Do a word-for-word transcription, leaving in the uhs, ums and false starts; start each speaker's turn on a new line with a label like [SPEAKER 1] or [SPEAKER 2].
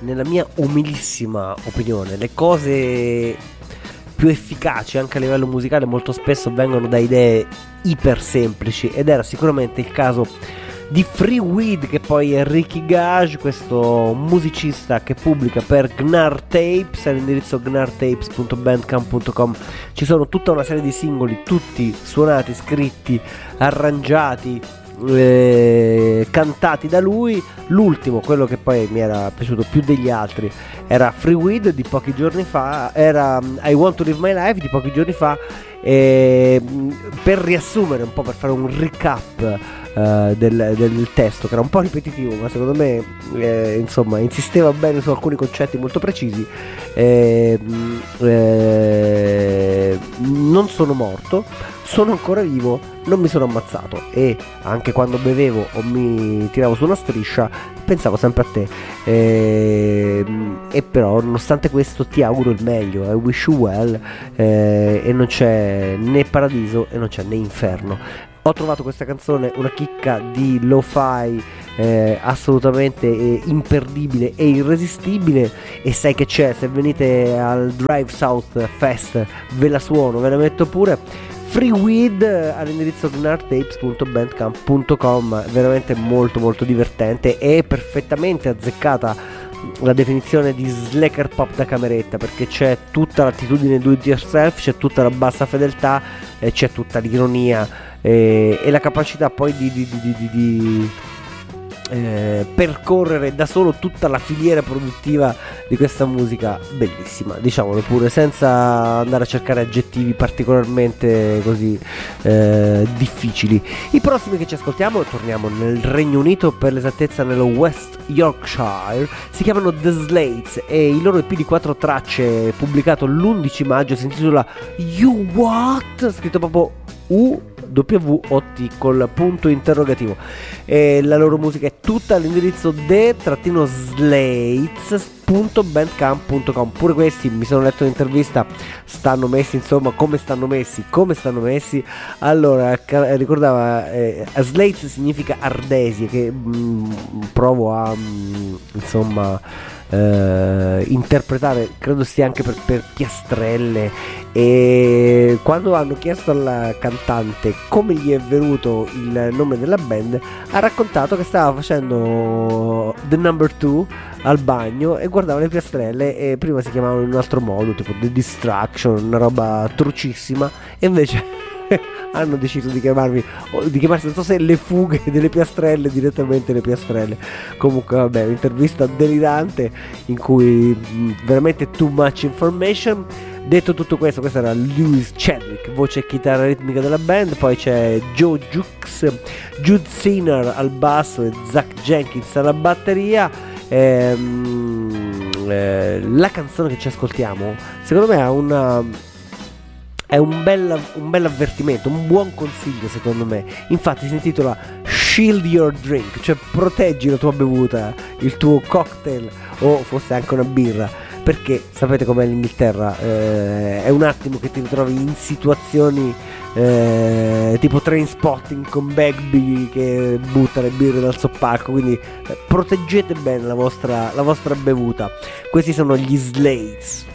[SPEAKER 1] nella mia umilissima opinione, le cose più efficaci anche a livello musicale molto spesso vengono da idee iper semplici, ed era sicuramente il caso di Freeweed, che poi è Ricky Gage, questo musicista che pubblica per Gnar Tapes. All'indirizzo gnar tapes punto bandcamp punto com ci sono tutta una serie di singoli, tutti suonati, scritti, arrangiati, eh, cantati da lui. L'ultimo, quello che poi mi era piaciuto più degli altri, era Freeweed di pochi giorni fa, era I Want to Live My Life di pochi giorni fa. E per riassumere un po', per fare un recap uh, del, del testo, che era un po' ripetitivo, ma secondo me eh, insomma insisteva bene su alcuni concetti molto precisi. eh, eh, non sono morto, sono ancora vivo, non mi sono ammazzato, e anche quando bevevo o mi tiravo su una striscia pensavo sempre a te, e, e però nonostante questo ti auguro il meglio, I wish you well, eh, e non c'è né paradiso e non c'è né inferno. Ho trovato questa canzone una chicca di lo-fi eh, assolutamente eh, imperdibile e irresistibile, e sai che c'è, se venite al Drive South Fest ve la suono, ve la metto pure. Freeweed all'indirizzo gnar tapes punto bandcamp punto com, veramente molto molto divertente, e perfettamente azzeccata la definizione di slacker pop da cameretta, perché c'è tutta l'attitudine do it yourself, c'è tutta la bassa fedeltà, e c'è tutta l'ironia e, e la capacità poi di, di, di, di, di eh, percorrere da solo tutta la filiera produttiva di questa musica bellissima, diciamolo pure, senza andare a cercare aggettivi particolarmente così eh, difficili. I prossimi che ci ascoltiamo, torniamo nel Regno Unito, per l'esattezza nello West Yorkshire, si chiamano The Slates, e il loro E P di quattro tracce pubblicato l'undici maggio si intitola You What? Scritto proprio U W O T col punto interrogativo, e la loro musica è tutta all'indirizzo the-slates punto bandcamp punto com. Pure questi, mi sono letto un'intervista, stanno messi, insomma, come stanno messi come stanno messi allora, ca- ricordava eh, Slates significa ardesie, che mh, provo a mh, insomma Uh, interpretare, credo sia anche per, per piastrelle. E quando hanno chiesto al cantante come gli è venuto il nome della band, ha raccontato che stava facendo The Number Two al bagno e guardava le piastrelle, e prima si chiamavano in un altro modo, tipo The Distraction, una roba trucissima, e invece hanno deciso di chiamarmi, di chiamarsi, non so se le fughe delle piastrelle, direttamente le piastrelle. Comunque vabbè, un'intervista delirante in cui mh, veramente too much information. Detto tutto questo, questo era Lewis Chadwick, voce e chitarra ritmica della band. Poi c'è Joe Jukes, Jude Sinner al basso e Zach Jenkins alla batteria. Ehm, eh, la canzone che ci ascoltiamo secondo me ha una è un bel, un bel avvertimento, un buon consiglio secondo me. Infatti si intitola Shield Your Drink, cioè proteggi la tua bevuta, il tuo cocktail o fosse anche una birra, perché sapete com'è l'Inghilterra, eh, è un attimo che ti ritrovi in situazioni eh, tipo Trainspotting con Bagby che butta le birre dal soppalco, quindi eh, proteggete bene la vostra, la vostra bevuta. Questi sono gli Slates.